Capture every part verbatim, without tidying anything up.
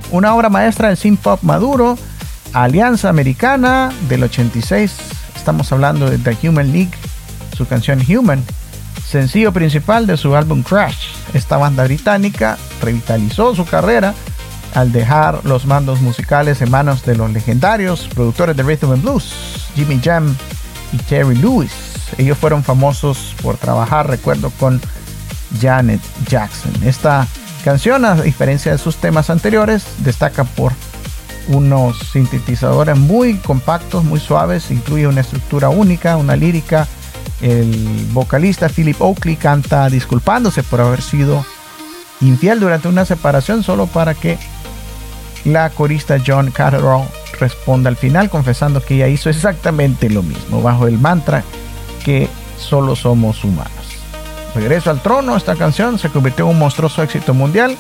una obra maestra del synth pop maduro, Alianza Americana del ochenta y seis. Estamos hablando de The Human League, su canción Human, sencillo principal de su álbum Crash. Esta banda británica revitalizó su carrera al dejar los mandos musicales en manos de los legendarios productores de Rhythm and Blues, Jimmy Jam y Terry Lewis. Ellos fueron famosos por trabajar, recuerdo, con Janet Jackson. Esta canción, a diferencia de sus temas anteriores, destaca por unos sintetizadores muy compactos, muy suaves, incluye una estructura única, una lírica. El vocalista Philip Oakley canta disculpándose por haber sido infiel durante una separación, solo para que la corista John Catterall responda al final confesando que ella hizo exactamente lo mismo, bajo el mantra que solo somos humanos. Regreso al trono, esta canción se convirtió en un monstruoso éxito mundial.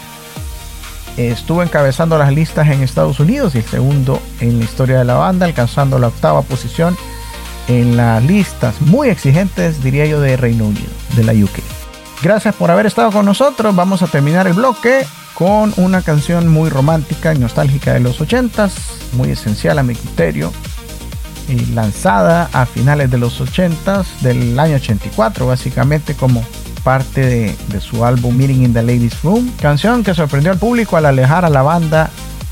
Estuvo encabezando las listas en Estados Unidos y el segundo en la historia de la banda, alcanzando la octava posición en las listas muy exigentes, diría yo, de Reino Unido, de la U K. Gracias por haber estado con nosotros. Vamos a terminar el bloque con una canción muy romántica y nostálgica de los ochentas, muy esencial a mi criterio, y lanzada a finales de los ochentas, del año ochenta y cuatro, básicamente como parte de, de su álbum Meeting in the Ladies Room, canción que sorprendió al público al alejar a la banda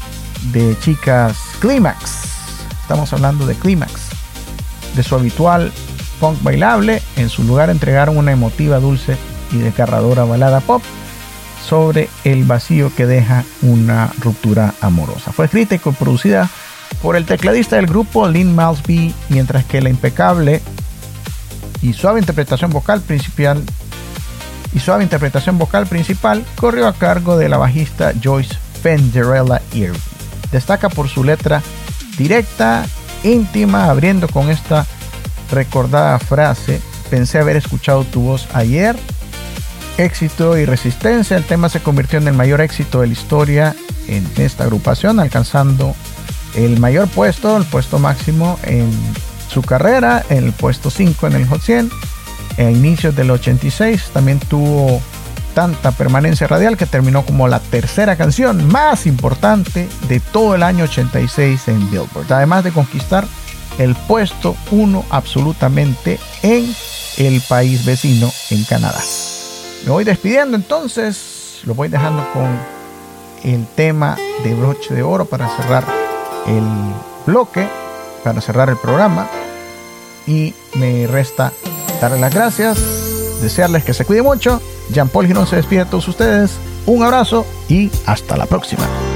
de chicas Climax. Estamos hablando de Climax, de su habitual punk bailable. En su lugar entregaron una emotiva, dulce y desgarradora balada pop sobre el vacío que deja una ruptura amorosa. Fue escrita y coproducida por el tecladista del grupo, Lynn Malsby, mientras que la impecable y suave interpretación vocal principal y suave interpretación vocal principal corrió a cargo de la bajista Joyce Fenderella Irving. Destaca por su letra directa, íntima, abriendo con esta recordada frase: pensé haber escuchado tu voz ayer. Éxito y resistencia. El tema se convirtió en el mayor éxito de la historia en esta agrupación, alcanzando el mayor puesto, el puesto máximo en su carrera, en el puesto cinco en el Hot cien. A inicios del ochenta y seis también tuvo tanta permanencia radial que terminó como la tercera canción más importante de todo el año ochenta y seis en Billboard, además de conquistar el puesto uno absolutamente en el país vecino, en Canadá. Me voy despidiendo entonces, lo voy dejando con el tema de broche de oro para cerrar el bloque, para cerrar el programa, y me resta darles las gracias, desearles que se cuiden mucho. Jean Paul Girón se despide de todos ustedes, un abrazo y hasta la próxima.